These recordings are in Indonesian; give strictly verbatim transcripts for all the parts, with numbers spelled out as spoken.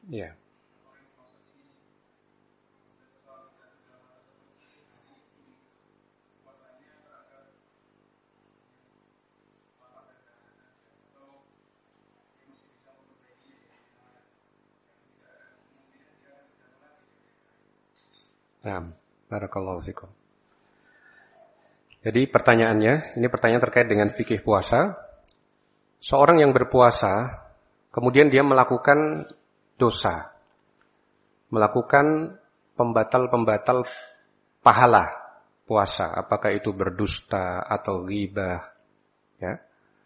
Ya. Nah, barakallahu fikum. Jadi pertanyaannya, ini pertanyaan terkait dengan fikih puasa. Seorang yang berpuasa, kemudian dia melakukan dosa, melakukan pembatal-pembatal pahala puasa, apakah itu berdusta atau ghibah, ya.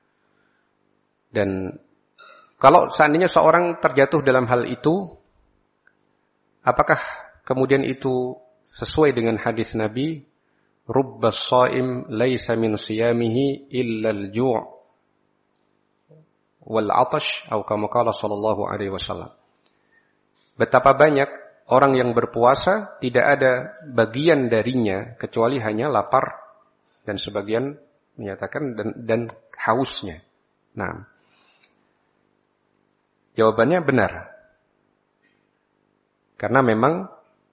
Dan kalau seandainya seorang terjatuh dalam hal itu, apakah kemudian itu sesuai dengan hadis Nabi, rubbas shaim laisa min siyamihi illa al-ju' wal 'atash atau kama qala sallallahu alaihi wasallam. Betapa banyak orang yang berpuasa tidak ada bagian darinya kecuali hanya lapar dan sebagian menyatakan dan, dan hausnya. Nah, jawabannya benar. Karena memang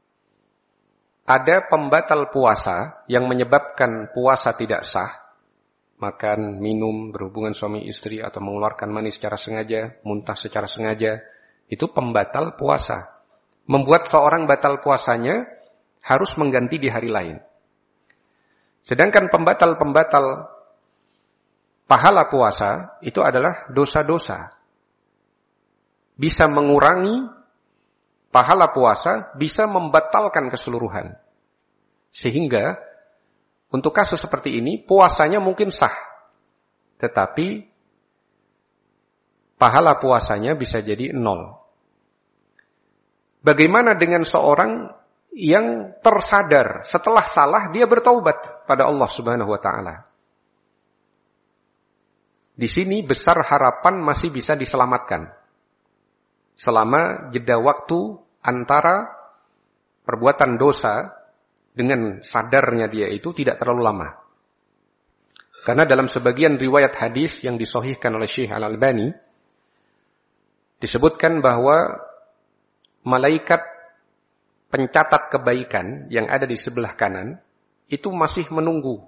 ada pembatal puasa yang menyebabkan puasa tidak sah, makan, minum, berhubungan suami istri, atau mengeluarkan mani secara sengaja, muntah secara sengaja, itu pembatal puasa. Membuat seorang batal puasanya harus mengganti di hari lain. Sedangkan pembatal-pembatal pahala puasa itu adalah dosa-dosa. Bisa mengurangi pahala puasa, bisa membatalkan keseluruhan. Sehingga untuk kasus seperti ini puasanya mungkin sah, tetapi pahala puasanya bisa jadi nol. Bagaimana dengan seorang yang tersadar setelah salah dia bertaubat pada Allah Subhanahu wa taala? Di sini besar harapan masih bisa diselamatkan selama jeda waktu antara perbuatan dosa dengan sadarnya dia itu tidak terlalu lama. Karena dalam sebagian riwayat hadis yang disahihkan oleh Syekh Al-Albani disebutkan bahwa malaikat pencatat kebaikan yang ada di sebelah kanan itu masih menunggu.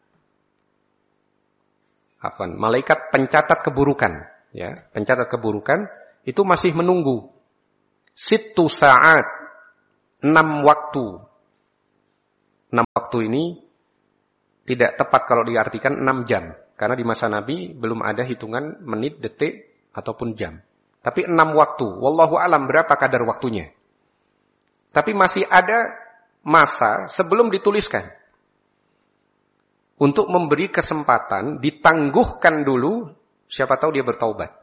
Afwan, malaikat pencatat keburukan, ya, pencatat keburukan itu masih menunggu. Sittu sa'at, enam waktu. Enam waktu ini tidak tepat kalau diartikan enam jam. Karena di masa Nabi belum ada hitungan menit, detik, ataupun jam. Tapi enam waktu. Wallahu alam berapa kadar waktunya. Tapi masih ada masa sebelum dituliskan. Untuk memberi kesempatan, ditangguhkan dulu, siapa tahu dia bertaubat.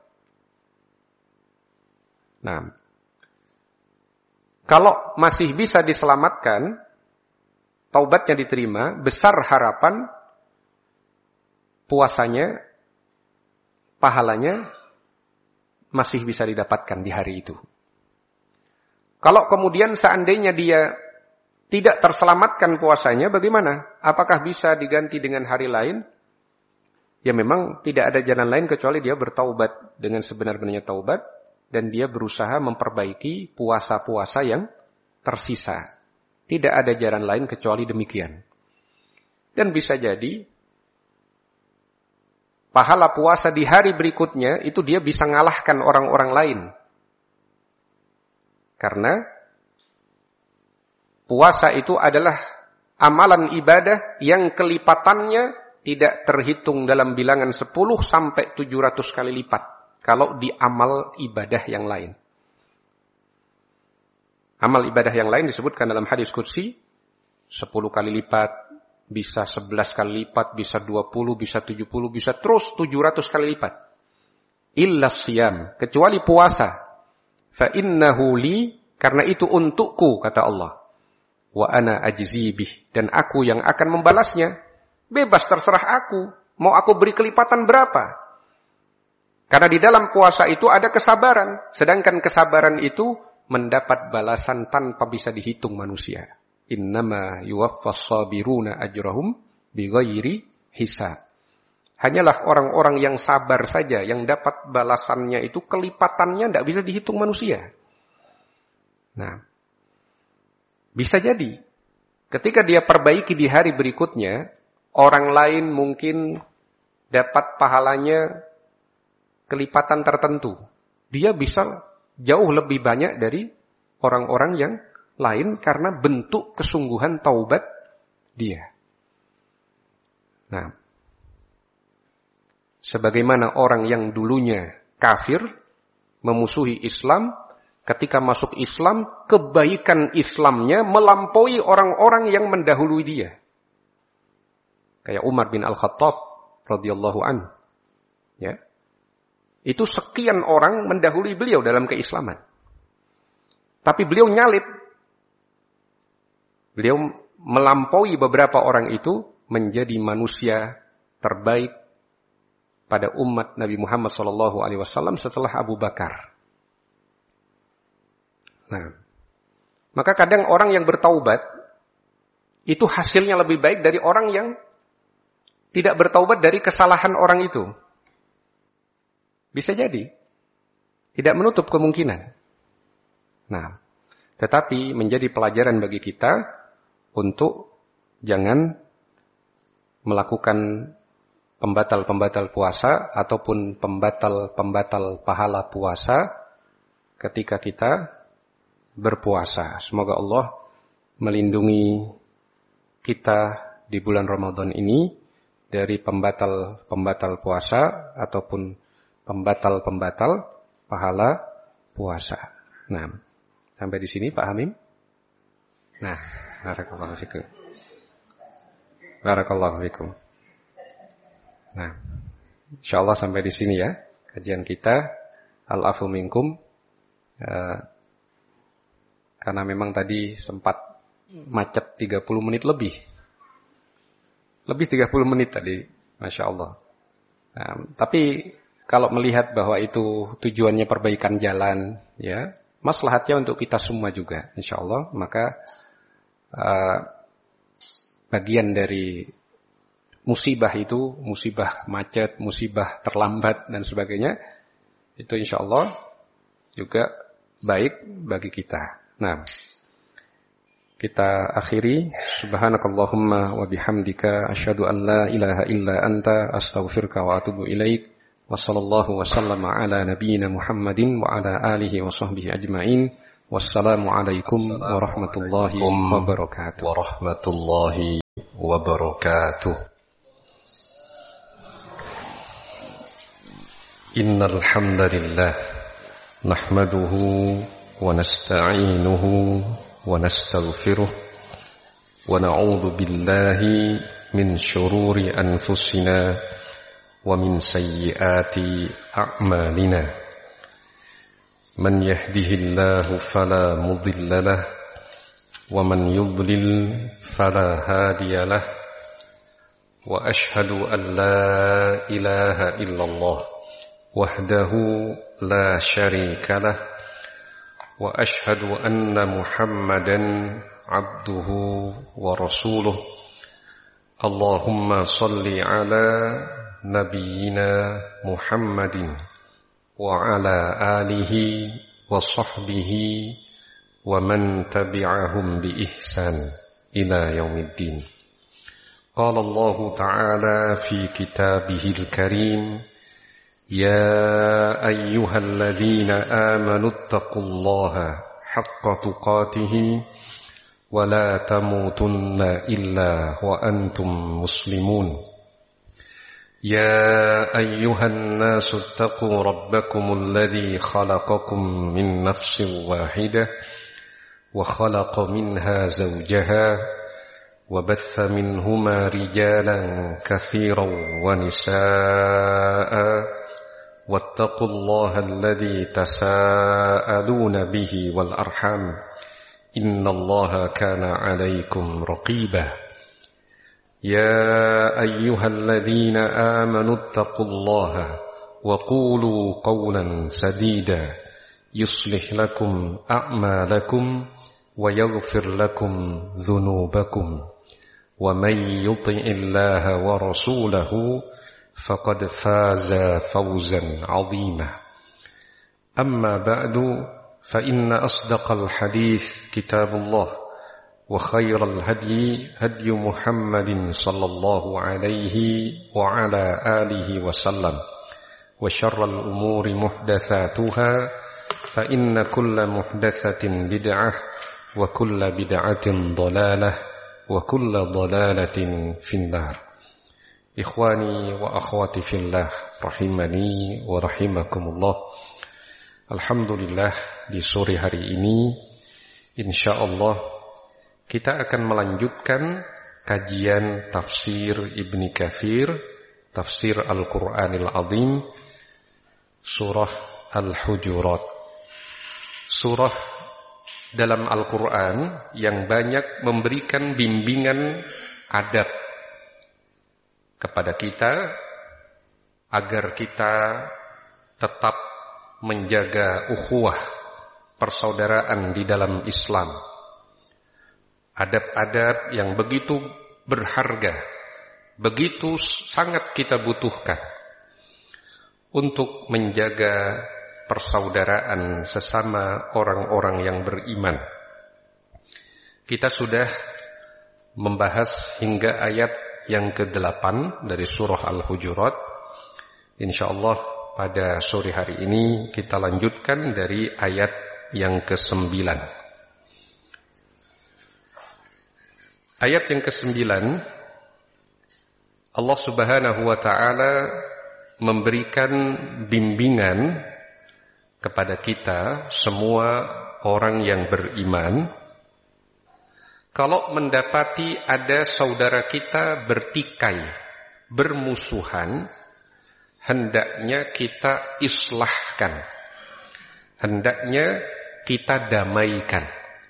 Nah, kalau masih bisa diselamatkan, taubatnya diterima, besar harapan puasanya, pahalanya masih bisa didapatkan di hari itu. Kalau kemudian seandainya dia tidak terselamatkan puasanya, bagaimana? Apakah bisa diganti dengan hari lain? Ya memang tidak ada jalan lain kecuali dia bertaubat dengan sebenar-benarnya taubat, dan dia berusaha memperbaiki puasa-puasa yang tersisa. Tidak ada jalan lain kecuali demikian. Dan bisa jadi pahala puasa di hari berikutnya itu dia bisa ngalahkan orang-orang lain. Karena puasa itu adalah amalan ibadah yang kelipatannya tidak terhitung dalam bilangan sepuluh sampai tujuh ratus kali lipat. Kalau di amal ibadah yang lain. Amal ibadah yang lain disebutkan dalam hadis qudsi, sepuluh kali lipat, bisa sebelas kali lipat, bisa dua puluh, bisa tujuh puluh, bisa terus tujuh ratus kali lipat. Illa siyam, kecuali puasa. Fa innahu li, karena itu untukku, kata Allah. Wa ana ajzi bih, dan aku yang akan membalasnya. Bebas terserah aku, mau aku beri kelipatan berapa? Karena di dalam puasa itu ada kesabaran. Sedangkan kesabaran itu mendapat balasan tanpa bisa dihitung manusia. Innama yuwaffas sabiruna ajrahum bighairi hisab. Hanyalah orang-orang yang sabar saja yang dapat balasannya itu kelipatannya tidak bisa dihitung manusia. Nah, bisa jadi ketika dia perbaiki di hari berikutnya, orang lain mungkin dapat pahalanya kelipatan tertentu. Dia bisa jauh lebih banyak dari orang-orang yang lain karena bentuk kesungguhan taubat dia. Nah, sebagaimana orang yang dulunya kafir, memusuhi Islam, ketika masuk Islam, kebaikan Islamnya melampaui orang-orang yang mendahului dia. Kayak Umar bin Al-Khattab radhiyallahu anhu. Ya. Itu sekian orang mendahului beliau dalam keislaman. Tapi beliau nyalip. Beliau melampaui beberapa orang itu menjadi manusia terbaik pada umat Nabi Muhammad shallallahu alaihi wasallam setelah Abu Bakar. Nah, maka kadang orang yang bertaubat itu hasilnya lebih baik dari orang yang tidak bertaubat dari kesalahan orang itu. Bisa jadi. Tidak menutup kemungkinan. Nah, tetapi menjadi pelajaran bagi kita untuk jangan melakukan pembatal-pembatal puasa ataupun pembatal-pembatal pahala puasa ketika kita berpuasa. Semoga Allah melindungi kita di bulan Ramadan ini dari pembatal-pembatal puasa ataupun pembatal-pembatal pahala puasa. Nah, sampai di sini Pak Hamim. Nah, barakallahu fikum. Barakallahu fikum. Nah, insyaallah sampai di sini ya kajian kita. Al-afu minkum. Uh, karena memang tadi sempat macet tiga puluh menit lebih. Lebih tiga puluh menit tadi, Masya Allah. Nah, tapi kalau melihat bahwa itu tujuannya perbaikan jalan, ya, maslahatnya untuk kita semua juga, insya Allah, maka uh, bagian dari musibah itu, musibah macet, musibah terlambat dan sebagainya, itu insya Allah juga baik bagi kita. Nah, kita akhiri. Subhanakallahumma wa bihamdika asyhadu an la ilaha illa anta astaghfiruka wa atubu ilaik. Wa sallallahu wa sallama ala nabiyyina Muhammadin wa ala alihi wa sahbihi ajma'in. Wassalamu alaikum warahmatullahi wabarakatuh. Warahmatullahi wabarakatuh. Innal hamdalillah nahmaduhu wa nasta'inuhu wa nastaghfiruh wa na'udzu billahi min shururi anfusina ومن سيئات أعمالنا من يهده الله فلا مضل له ومن يضلل فلا هادي له وأشهد أن لا إله إلا الله وحده لا شريك له وأشهد أن محمدا عبده ورسوله اللهم صل على نبينا محمد وعلى آله وصحبه ومن تبعهم بإحسان إلى يوم الدين. قال الله تعالى في كتابه الكريم يا أيها الذين آمنوا اتقوا الله حق تقاته ولا تموتن إلا وأنتم مسلمون. يا أيها الناس اتقوا ربكم الذي خلقكم من نفس واحدة وخلق منها زوجها وبث منهما رجالا كثيرا ونساء واتقوا الله الذي تساءلون به والأرحام إن الله كان عليكم رقيبا. يا أيها الذين آمنوا اتقوا الله وقولوا قولا سديدا يصلح لكم أعمالكم ويغفر لكم ذنوبكم ومن يطع الله ورسوله فقد فاز فوزا عظيما. أما بعد فإن أصدق الحديث كتاب الله وخير الهدي هدي محمد صلى الله عليه وعلى آله وسلم وشر الأمور محدثاتها فإن كل محدثة بدعة وكل بدعة ضلالة وكل ضلالة في النار. Ikhwani wa akhwati fillah rahimani wa rahimakumullah. Alhamdulillah, di sore hari ini insyaallah kita akan melanjutkan kajian tafsir Ibnu Katsir, tafsir Al-Qur'anil Azim, surah Al-Hujurat. Surah dalam Al-Qur'an yang banyak memberikan bimbingan adab kepada kita agar kita tetap menjaga ukhuwah persaudaraan di dalam Islam. Adab-adab yang begitu berharga, begitu sangat kita butuhkan untuk menjaga persaudaraan sesama orang-orang yang beriman. Kita sudah membahas hingga ayat yang kedelapan dari surah Al-Hujurat. Insyaallah pada sore hari ini kita lanjutkan dari ayat yang kesembilan. Ayat yang kesembilan, Allah Subhanahu wa ta'ala memberikan bimbingan kepada kita semua orang yang beriman. Kalau mendapati ada saudara kita bertikai, bermusuhan, hendaknya kita islahkan. Hendaknya kita damaikan.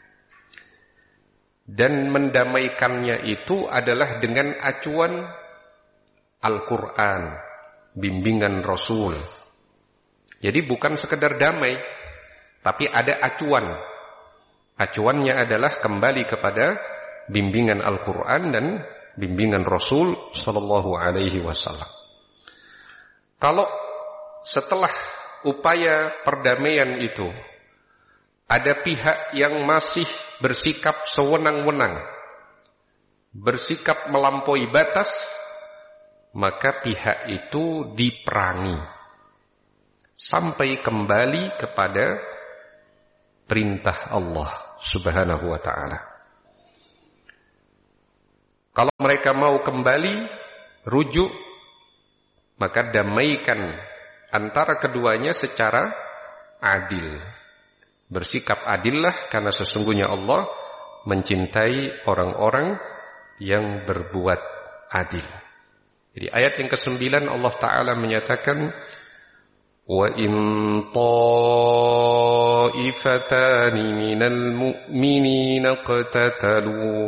Dan mendamaikannya itu adalah dengan acuan Al-Quran, bimbingan Rasul. Jadi bukan sekedar damai, tapi ada acuan. Acuannya adalah kembali kepada bimbingan Al-Quran dan bimbingan Rasul Sallallahu Alaihi Wasallam. Kalau setelah upaya perdamaian itu ada pihak yang masih bersikap sewenang-wenang, bersikap melampaui batas, maka pihak itu diperangi sampai kembali kepada perintah Allah Subhanahu wa ta'ala. Kalau mereka mau kembali, rujuk, maka damaikan antara keduanya secara adil. Bersikap adillah, karena sesungguhnya Allah mencintai orang-orang yang berbuat adil. Jadi ayat yang kesembilan Allah Ta'ala menyatakan, وَإِن طَائِفَتَانِ مِنَ الْمُؤْمِنِينَ اقْتَتَلُوا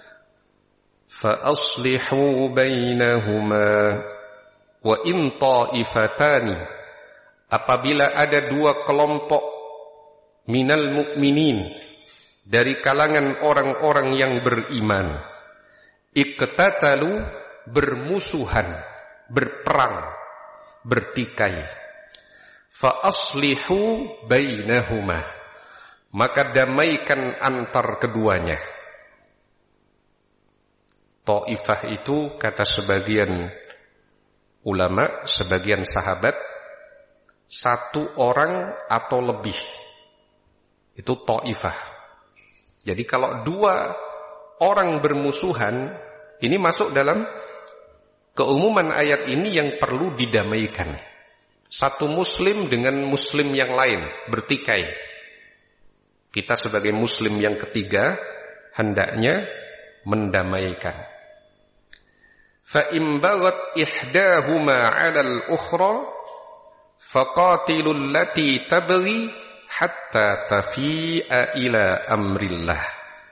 فَأَصْلِحُوا بَيْنَهُمَا وَإِن طَائِفَتَانِ, apabila ada dua kelompok minal mu'minin, dari kalangan orang-orang yang beriman, iqtatalu, bermusuhan, berperang, bertikai, fa aslihu bainahuma, maka damaikan antar keduanya. Taifah itu kata sebagian ulama, sebagian sahabat, satu orang atau lebih. Itu taifah. Jadi kalau dua orang bermusuhan, ini masuk dalam keumuman ayat ini yang perlu didamaikan. Satu muslim dengan muslim yang lain bertikai. Kita sebagai muslim yang ketiga hendaknya mendamaikan. Fa in baghat ihdahuma 'ala al-ukhra faqatilul lati tabghi hatta tafi'a ila amrillah.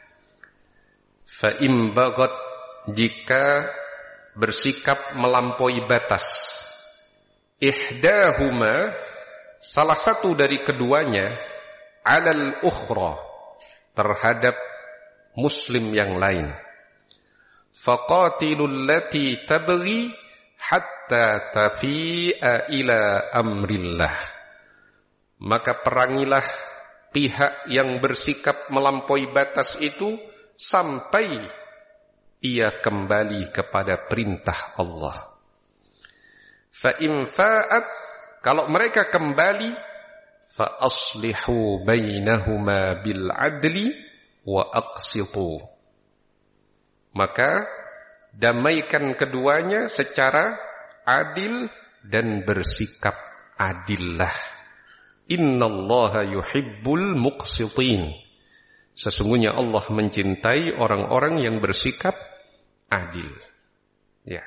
Fa in baghat, jika bersikap melampaui batas, ihdahuma, salah satu dari keduanya, alal ukhra, terhadap muslim yang lain, faqatilul lati tabghi hatta tafi'a ila amrillah, maka perangilah pihak yang bersikap melampaui batas itu sampai ia kembali kepada perintah Allah. Fa in fa'at, kalau mereka kembali, fa aslihu bainahuma bil adli wa aqsitu, maka damaikan keduanya secara adil dan bersikap adillah. Innallaha yuhibbul muqsitin. Sesungguhnya Allah mencintai orang-orang yang bersikap adil. Ya.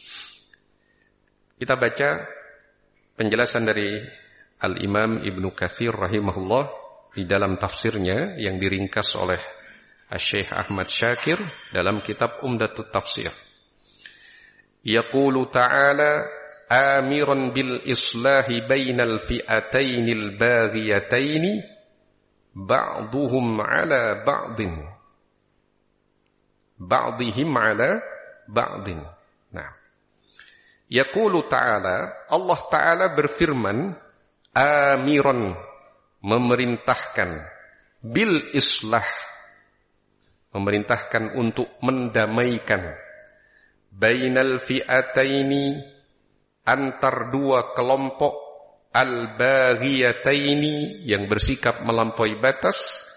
Kita baca penjelasan dari Al-Imam Ibnu Katsir rahimahullah di dalam tafsirnya yang diringkas oleh Asy-Syaikh Ahmad Syakir dalam kitab Umdatut Tafsir. Yaqulu ta'ala amiran bil islahi bainal fi'atainil baghiyataini ba'duhum 'ala ba'din ba'dihim 'ala ba'din. Nah, yaqulu ta'ala, Allah Ta'ala berfirman, amiran, memerintahkan, bil islah, memerintahkan untuk mendamaikan, bainal fi'ataini, antar dua kelompok, al-baghiyataini, yang bersikap melampaui batas,